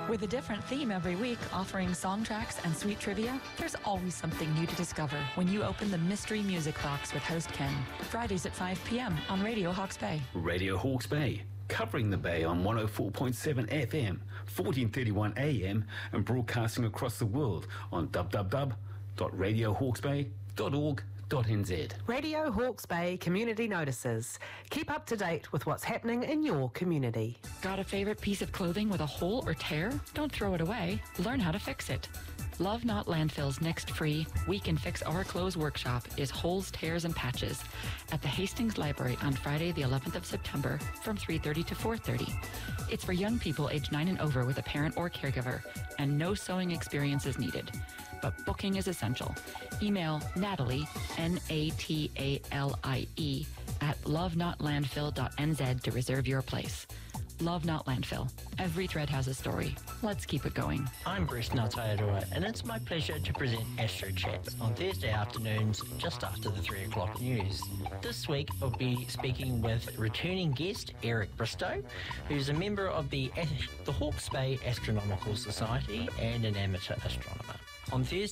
With a different theme every week, offering song tracks and sweet trivia, there's always something new to discover when you open the Mystery Music Box with host Ken. Fridays at 5 p.m. on Radio Hawke's Bay. Radio Hawke's Bay, covering the Bay on 104.7 FM, 1431 AM, and broadcasting across the world on www.radiohawksbay.org.nz. Radio Hawke's Bay Community Notices. Keep up to date with what's happening in your community. Got a favorite piece of clothing with a hole or tear? Don't throw it away. Learn how to fix it. Love Not Landfill's next free We Can Fix Our Clothes workshop is Holes, Tears and Patches at the Hastings Library on Friday the 11th of September from 3:30 to 4:30. It's for young people aged 9 and over with a parent or caregiver, and no sewing experience is needed. But booking is essential. Email Natalie, Natalie, at lovenotlandfill.nz to reserve your place. Love Not Landfill. Every thread has a story. Let's keep it going. I'm Bruce Natairua, and it's my pleasure to present Astro Chats on Thursday afternoons just after the 3 o'clock news. This week I'll be speaking with returning guest Eric Bristow, who's a member of the Hawke's Bay Astronomical Society and an amateur astronomer. On Thursday